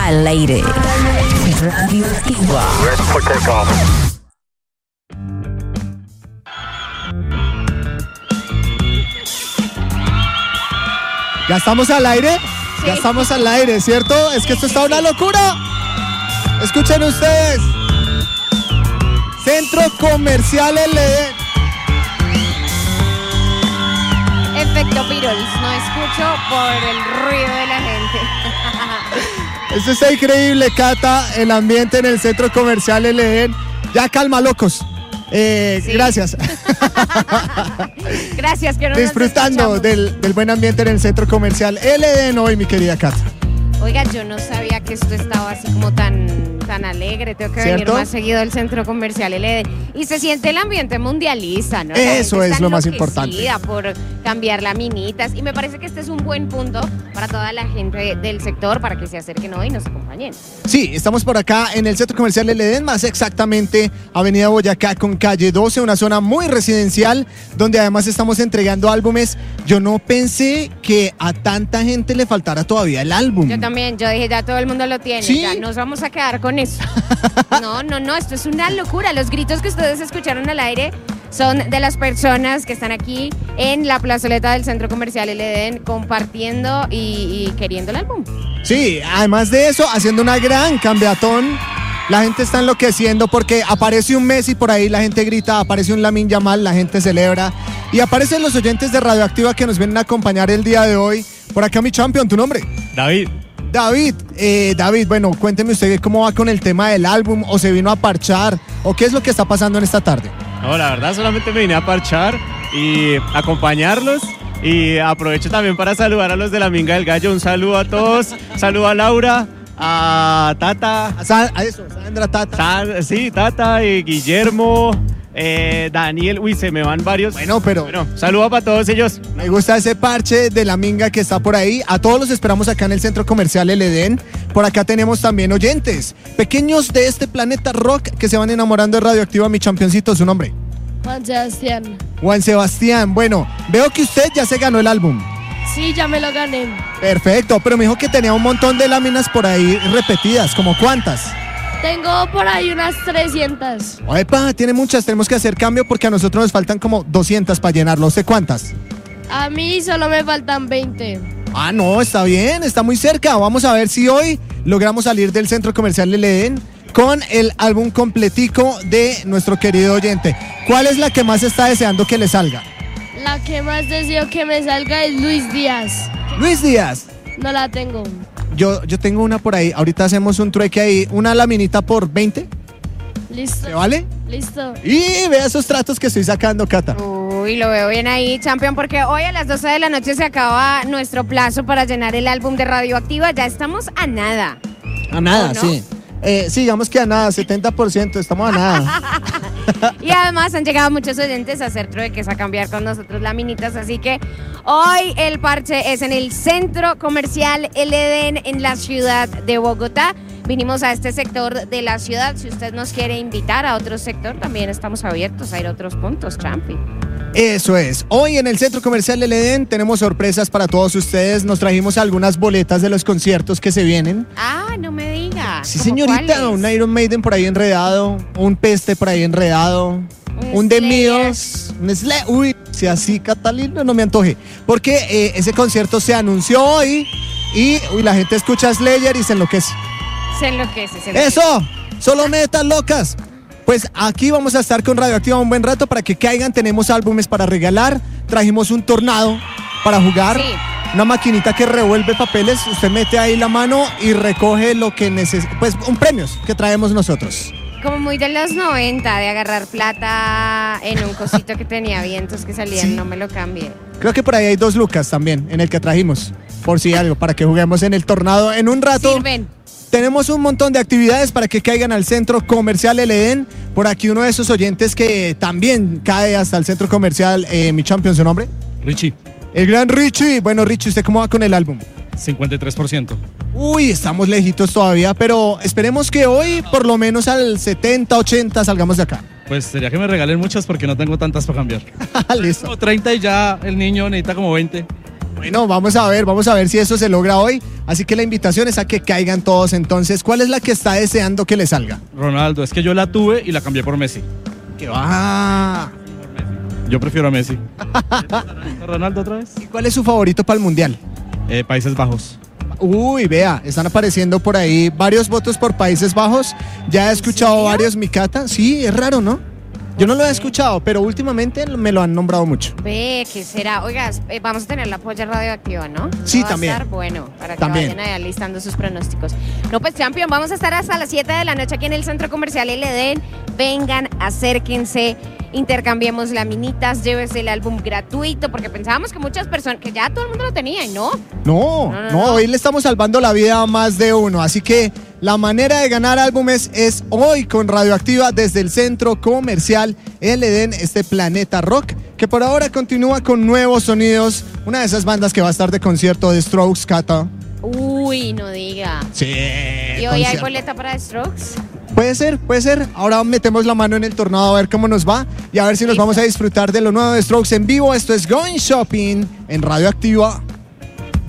al aire. Radioactiva. ¿Ya estamos al aire? Sí. Ya estamos al aire, ¿cierto? Es que esto está una locura. Escuchen ustedes. Centro Comercial El Edén. Efecto Beatles, no escucho por el ruido de la gente. Esto está increíble, Cata, el ambiente en el Centro Comercial El Edén. Ya calma, locos. Sí. Gracias. Gracias, que no nos Disfrutando escuchamos. del buen ambiente en el Centro Comercial El Edén hoy, mi querida Cata. Oiga, yo no sabía que esto estaba así como tan alegre. Tengo que venir ¿Cierto? más seguido al Centro Comercial El Edén. Y se siente el ambiente mundialista, ¿no? La Eso gente es está lo más enloquecida importante. por cambiar laminitas. Y me parece que este es un buen punto para toda la gente del sector para que se acerquen hoy y nos acompañen. Sí, estamos por acá en el Centro Comercial El Edén, más exactamente Avenida Boyacá con calle 12, una zona muy residencial, donde además estamos entregando álbumes. Yo no pensé que a tanta gente le faltara todavía el álbum. Yo también, yo dije, ya todo el mundo lo tiene, ¿Sí? ya nos vamos a quedar con eso. No, esto es una locura. Los gritos que ustedes escucharon al aire son de las personas que están aquí en la plazoleta del Centro Comercial El Edén compartiendo y queriendo el álbum. Sí, además de eso, haciendo una gran cambiatón. La gente está enloqueciendo porque aparece un Messi por ahí, la gente grita, aparece un Lamine Yamal, la gente celebra. Y aparecen los oyentes de Radioactiva que nos vienen a acompañar el día de hoy. Por acá mi champion, ¿tu nombre? David, David, bueno, cuénteme usted cómo va con el tema del álbum, o se vino a parchar, o qué es lo que está pasando en esta tarde. no, la verdad solamente me vine a parchar y acompañarlos. Y aprovecho también para saludar a los de la Minga del Gallo. Un saludo a todos. Saludo a Laura, a Tata, Sandra, Tata. sí, Tata, Guillermo, Daniel. Uy, se me van varios. Bueno, pero Bueno, saludo para todos ellos. me gusta ese parche de la minga que está por ahí. A todos los esperamos acá en el Centro Comercial El Edén. Por acá tenemos también oyentes, pequeños de este planeta rock que se van enamorando de Radioactiva. Mi championcito, ¿su nombre? Juan Sebastián. Juan Sebastián. Bueno, veo que usted ya se ganó el álbum. Sí, ya me lo gané. Perfecto, pero me dijo que tenía un montón de láminas por ahí repetidas. ¿Cómo cuántas? Tengo por ahí unas 300. Epa, tiene muchas. Tenemos que hacer cambio porque a nosotros nos faltan como 200 para llenarlo. ¿Usted cuántas? A mí solo me faltan 20. Ah, no, está bien, está muy cerca. Vamos a ver si hoy logramos salir del Centro Comercial El Edén con el álbum completico de nuestro querido oyente. ¿Cuál es la que más está deseando que le salga? La que más deseo que me salga es Luis Díaz. Luis Díaz. No la tengo. Yo tengo una por ahí. Ahorita hacemos un trueque ahí. Una laminita por 20. ¿Listo? ¿Se vale? Listo. Y vea esos tratos que estoy sacando, Cata. Uy, lo veo bien ahí, champion, porque hoy a las 12 de la noche se acaba nuestro plazo para llenar el álbum de Radioactiva. Ya estamos a nada. A nada, ¿O no? sí. Sí, digamos que a nada, 70%, estamos a nada. Y además han llegado muchos oyentes a hacer trueques, a cambiar con nosotros laminitas. Así que hoy el parche es en el Centro Comercial El Edén, en la ciudad de Bogotá. Vinimos a este sector de la ciudad. Si usted nos quiere invitar a otro sector, también estamos abiertos a ir a otros puntos, champi. Eso es. Hoy en el Centro Comercial El Edén tenemos sorpresas para todos ustedes. Nos trajimos algunas boletas de los conciertos que se vienen. Ah, no me diga. Sí, ¿Cómo señorita, cuáles? un Iron Maiden por ahí enredado, un Peste por ahí enredado, un The Slayer. Míos, un Slayer. Uy, si así, Catalina, no me antoje. Porque ese concierto se anunció hoy y la gente escucha a Slayer y se enloquece. Se enloquece, se enloquece. ¡Eso! ¡Solo metas locas! Pues aquí vamos a estar con Radioactiva un buen rato para que caigan. Tenemos álbumes para regalar. Trajimos un tornado para jugar. Sí. Una maquinita que revuelve papeles. Usted mete ahí la mano y recoge lo que necesita. Pues un premios que traemos nosotros. Como muy de los 90, de agarrar plata en un cosito que tenía vientos que salían, Sí. no me lo cambié. Creo que por ahí hay 2 lucas también en el que trajimos. Por si algo, para que juguemos en el tornado en un rato. Sirven. Tenemos un montón de actividades para que caigan al Centro Comercial El Edén. Por aquí uno de esos oyentes que también cae hasta el Centro Comercial. Mi champion, ¿su nombre? Richie, El gran Richie. Bueno, Richie, ¿usted cómo va con el álbum? 53%. Uy, estamos lejitos todavía, pero esperemos que hoy por lo menos al 70, 80 salgamos de acá. Pues sería que me regalen muchas porque no tengo tantas para cambiar. Listo. Como 30 y ya el niño necesita como 20. Bueno, vamos a ver si eso se logra hoy. Así que la invitación es a que caigan todos entonces. ¿Cuál es la que está deseando que le salga? Ronaldo, es que yo la tuve y la cambié por Messi. Que va. Yo prefiero a Messi. ¿Ronaldo otra vez? ¿Y cuál es su favorito para el Mundial? Países Bajos. Uy, vea, están apareciendo por ahí varios votos por Países Bajos. Ya he escuchado varios, mi Cata. Sí, es raro, ¿no? Yo no lo he escuchado, pero últimamente me lo han nombrado mucho. Ve, ¿qué será? Oiga, vamos a tener la polla radioactiva, ¿no? Sí, Va también. a estar bueno, para que También. vayan ahí listando sus pronósticos. No, pues, Champion, vamos a estar hasta las 7 de la noche aquí en el Centro Comercial El Edén. Vengan, acérquense, intercambiemos laminitas, llévese el álbum gratuito, porque pensábamos que muchas personas, que ya todo el mundo lo tenía, y no. No, hoy le estamos salvando la vida a más de uno. Así que la manera de ganar álbumes es hoy con Radioactiva desde el Centro Comercial El Edén, este planeta rock, que por ahora continúa con nuevos sonidos. Una de esas bandas que va a estar de concierto de Strokes, Cata. Uy, no diga. Sí. ¿Y hoy hay concierto. boleta para The Strokes? Puede ser. Ahora metemos la mano en el tornado a ver cómo nos va y a ver si nos Listo. vamos a disfrutar de lo nuevo de Strokes en vivo. Esto es Going Shopping en Radioactiva.